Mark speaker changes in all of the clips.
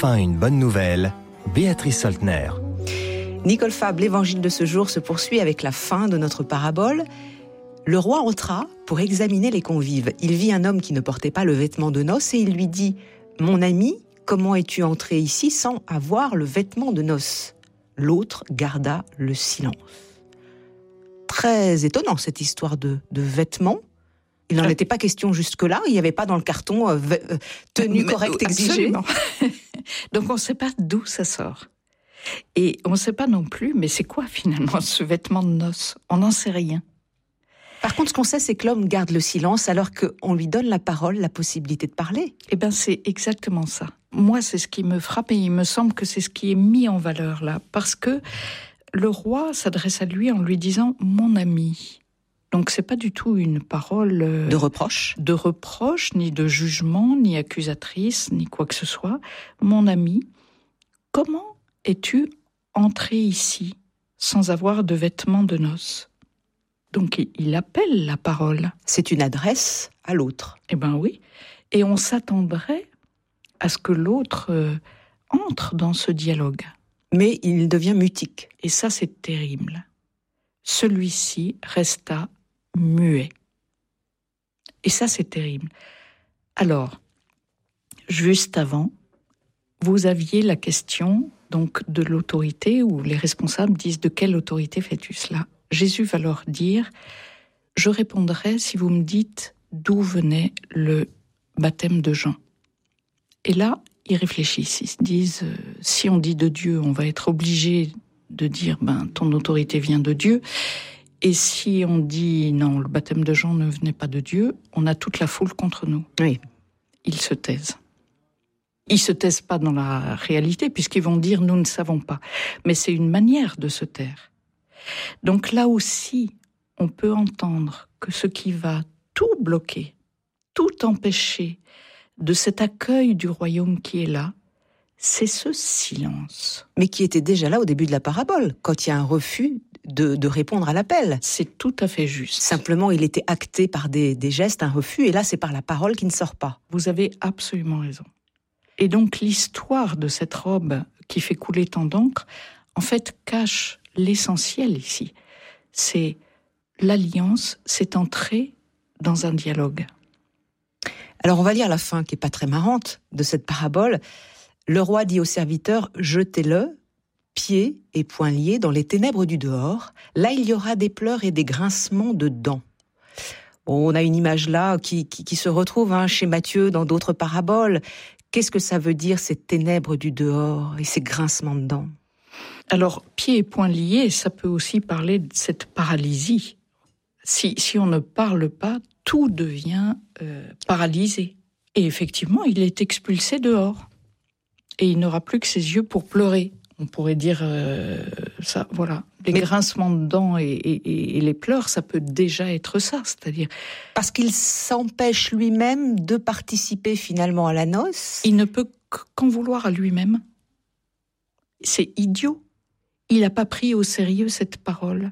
Speaker 1: Enfin une bonne nouvelle, Béatrice Soltner.
Speaker 2: Nicole Fabre, l'évangile de ce jour se poursuit avec la fin de notre parabole. Le roi entra pour examiner les convives. Il vit un homme qui ne portait pas le vêtement de noces et il lui dit « Mon ami, comment es-tu entré ici sans avoir le vêtement de noces ?» L'autre garda le silence. Très étonnant cette histoire de vêtements. Il n'en était pas question jusque-là, il n'y avait pas dans le carton tenue correcte exigée.
Speaker 3: Donc on ne sait pas d'où ça sort. Et on ne sait pas non plus, mais c'est quoi finalement ce vêtement de noces ? On n'en sait rien.
Speaker 2: Par contre, ce qu'on sait, c'est que l'homme garde le silence alors qu'on lui donne la parole, la possibilité de parler.
Speaker 3: Eh bien, c'est exactement ça. Moi, c'est ce qui me frappe et il me semble que c'est ce qui est mis en valeur là. Parce que le roi s'adresse à lui en lui disant « mon ami ». Donc, c'est pas du tout une parole
Speaker 2: de reproche,
Speaker 3: ni de jugement, ni accusatrice, ni quoi que ce soit. Mon ami, comment es-tu entré ici sans avoir de vêtements de noces ? Donc, il appelle la parole.
Speaker 2: C'est une adresse à l'autre.
Speaker 3: Eh bien oui. Et on s'attendrait à ce que l'autre entre dans ce dialogue.
Speaker 2: Mais il devient mutique.
Speaker 3: Et ça, c'est terrible. Celui-ci resta muet. Et ça, c'est terrible. Alors, juste avant, vous aviez la question donc de l'autorité, où les responsables disent « De quelle autorité fais-tu cela ?» Jésus va leur dire « Je répondrai si vous me dites d'où venait le baptême de Jean. » Et là, ils réfléchissent, ils se disent « Si on dit de Dieu, on va être obligé de dire « ton autorité vient de Dieu ». Et si on dit « Non, le baptême de Jean ne venait pas de Dieu », on a toute la foule contre nous.
Speaker 2: Oui.
Speaker 3: Ils se taisent. Ils se taisent pas dans la réalité, puisqu'ils vont dire « Nous ne savons pas ». Mais c'est une manière de se taire. Donc là aussi, on peut entendre que ce qui va tout bloquer, tout empêcher de cet accueil du royaume qui est là, c'est ce silence.
Speaker 2: Mais qui était déjà là au début de la parabole, quand il y a un refus de répondre à l'appel.
Speaker 3: C'est tout à fait juste.
Speaker 2: Simplement, il était acté par des gestes, un refus, et là, c'est par la parole qui ne sort pas.
Speaker 3: Vous avez absolument raison. Et donc, l'histoire de cette robe qui fait couler tant d'encre, en fait, cache l'essentiel ici. C'est l'alliance, c'est entrer dans un dialogue.
Speaker 2: Alors, on va lire la fin, qui est pas très marrante, de cette parabole. Le roi dit au serviteur, jetez-le, pieds et poings liés, dans les ténèbres du dehors. Là, il y aura des pleurs et des grincements de dents. Bon, on a une image là qui se retrouve chez Matthieu dans d'autres paraboles. Qu'est-ce que ça veut dire, ces ténèbres du dehors et ces grincements de dents ?
Speaker 3: Alors, pieds et poings liés, ça peut aussi parler de cette paralysie. Si on ne parle pas, tout devient paralysé. Et effectivement, il est expulsé dehors. Et il n'aura plus que ses yeux pour pleurer. On pourrait dire ça, voilà. Les grincements de dents et les pleurs, ça peut déjà être ça, c'est-à-dire...
Speaker 2: Parce qu'il s'empêche lui-même de participer finalement à la noce.
Speaker 3: Il ne peut qu'en vouloir à lui-même. C'est idiot. Il n'a pas pris au sérieux cette parole.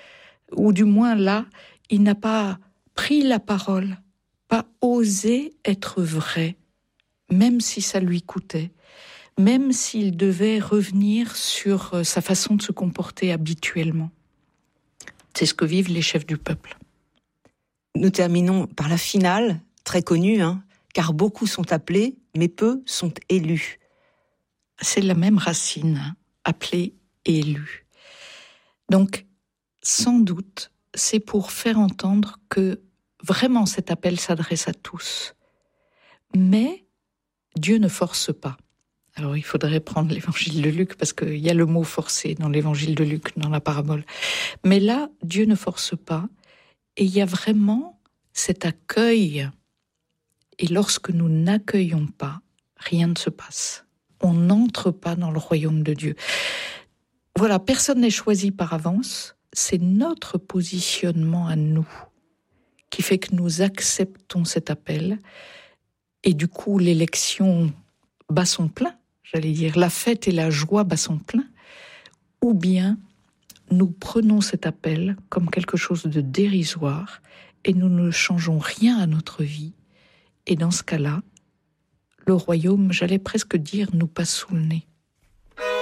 Speaker 3: Ou du moins là, il n'a pas pris la parole, pas osé être vrai, même si ça lui coûtait. Même s'il devait revenir sur sa façon de se comporter habituellement. C'est ce que vivent les chefs du peuple.
Speaker 2: Nous terminons par la finale, très connue, car beaucoup sont appelés, mais peu sont élus.
Speaker 3: C'est la même racine, appelé et élu. Donc, sans doute, c'est pour faire entendre que vraiment cet appel s'adresse à tous. Mais Dieu ne force pas. Alors, il faudrait prendre l'évangile de Luc, parce qu'il y a le mot « forcer » dans l'évangile de Luc, dans la parabole. Mais là, Dieu ne force pas, et il y a vraiment cet accueil. Et lorsque nous n'accueillons pas, rien ne se passe. On n'entre pas dans le royaume de Dieu. Voilà, personne n'est choisi par avance. C'est notre positionnement à nous qui fait que nous acceptons cet appel. Et du coup, l'élection bat son plein. J'allais dire, la fête et la joie bat son plein, ou bien nous prenons cet appel comme quelque chose de dérisoire et nous ne changeons rien à notre vie. Et dans ce cas-là, le royaume, j'allais presque dire, nous passe sous le nez.